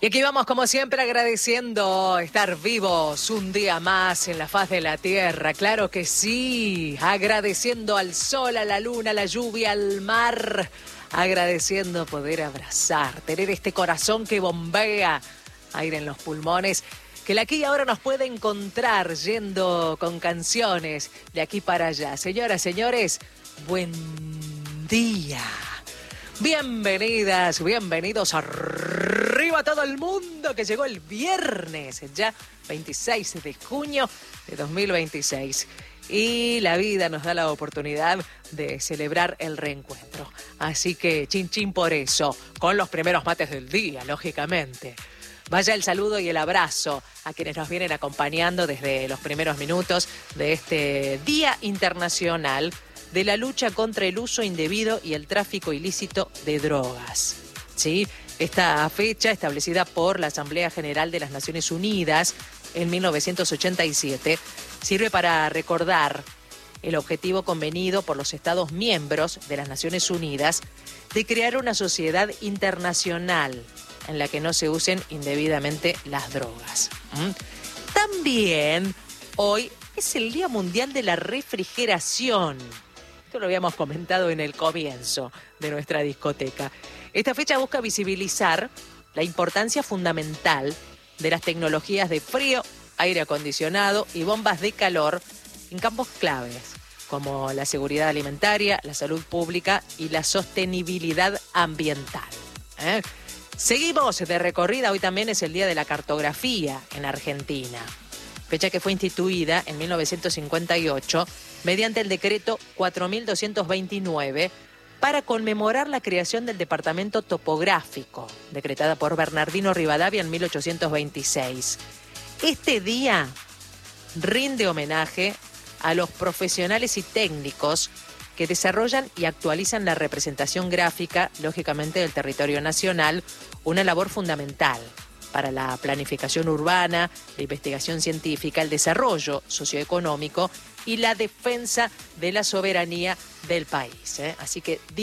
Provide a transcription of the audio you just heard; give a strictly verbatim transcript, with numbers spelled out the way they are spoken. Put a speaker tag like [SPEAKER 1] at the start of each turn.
[SPEAKER 1] Y aquí vamos, como siempre, agradeciendo estar vivos un día más en la faz de la tierra. Claro que sí, agradeciendo al sol, a la luna, a la lluvia, al mar. Agradeciendo poder abrazar, tener este corazón que bombea aire en los pulmones, que el aquí y ahora nos puede encontrar yendo con canciones de aquí para allá. Señoras, señores, buen día. Bienvenidas, bienvenidos arriba a todo el mundo, que llegó el viernes, ya veintiséis de junio de dos mil veintiséis. Y la vida nos da la oportunidad de celebrar el reencuentro. Así que chin chin por eso, con los primeros mates del día, lógicamente. Vaya el saludo y el abrazo a quienes nos vienen acompañando desde los primeros minutos de este Día Internacional de la lucha contra el uso indebido y el tráfico ilícito de drogas. ¿Sí? Esta fecha, establecida por la Asamblea General de las Naciones Unidas en mil novecientos ochenta y siete, sirve para recordar el objetivo convenido por los Estados miembros de las Naciones Unidas de crear una sociedad internacional en la que no se usen indebidamente las drogas. ¿Mm? También hoy es el Día Mundial de la Refrigeración. Esto lo habíamos comentado en el comienzo de nuestra discoteca. Esta fecha busca visibilizar la importancia fundamental de las tecnologías de frío, aire acondicionado y bombas de calor en campos claves, como la seguridad alimentaria, la salud pública y la sostenibilidad ambiental. ¿Eh? Seguimos de recorrida. Hoy también es el Día de la Cartografía en Argentina, fecha que fue instituida en mil novecientos cincuenta y ocho mediante el decreto cuatro mil doscientos veintinueve para conmemorar la creación del Departamento Topográfico, decretada por Bernardino Rivadavia en mil ochocientos veintiséis. Este día rinde homenaje a los profesionales y técnicos que desarrollan y actualizan la representación gráfica, lógicamente, del territorio nacional, una labor fundamental para la planificación urbana, la investigación científica, el desarrollo socioeconómico y la defensa de la soberanía del país. ¿eh? Así que